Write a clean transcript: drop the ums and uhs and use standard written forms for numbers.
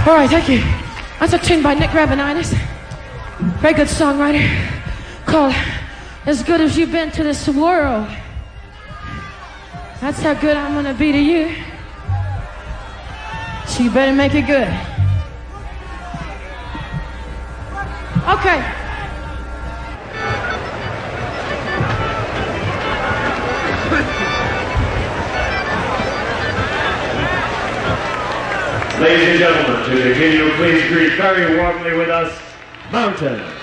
All right, thank you. That's a tune by Nick Rabinitis. Very good songwriter called As Good As You've Been to This World. That's how good I'm gonna be to you. So you better make it good. Okay. Ladies and gentlemen, to continue, please greet very warmly with us, Mountain.